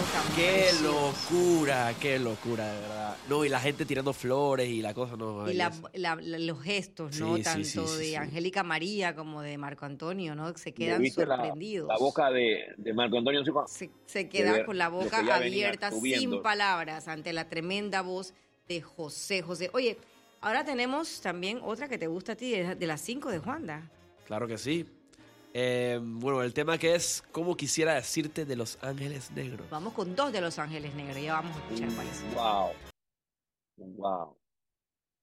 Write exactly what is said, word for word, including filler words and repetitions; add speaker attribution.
Speaker 1: tan
Speaker 2: Qué
Speaker 1: preciosos.
Speaker 2: locura, qué locura, de verdad. No, y la gente tirando flores y la cosa, no.
Speaker 1: Y
Speaker 2: Ay,
Speaker 1: la,
Speaker 2: es-
Speaker 1: la- la- los gestos, ¿no?
Speaker 2: Sí, sí, sí,
Speaker 1: Tanto
Speaker 2: sí,
Speaker 1: de
Speaker 2: sí.
Speaker 1: Angélica María como de Marco Antonio, ¿no? Se
Speaker 3: ¿Le
Speaker 1: quedan
Speaker 3: viste la, la
Speaker 1: sorprendidos.
Speaker 3: boca de, de Marco Antonio Silva?
Speaker 1: Se, se
Speaker 3: De
Speaker 1: quedan
Speaker 3: ver
Speaker 1: con la
Speaker 3: lo
Speaker 1: boca
Speaker 3: que ya venía
Speaker 1: abierta, sin
Speaker 3: subiendo.
Speaker 1: palabras, ante la tremenda voz de José José. Oye, ahora tenemos también otra que te gusta a ti, de, de las cinco de Juanda.
Speaker 2: Claro que sí. Eh, bueno, el tema que es cómo quisiera decirte de Los Ángeles Negros.
Speaker 1: Vamos con dos de Los Ángeles Negros, ya vamos a escuchar cuáles son.
Speaker 3: Wow. Wow.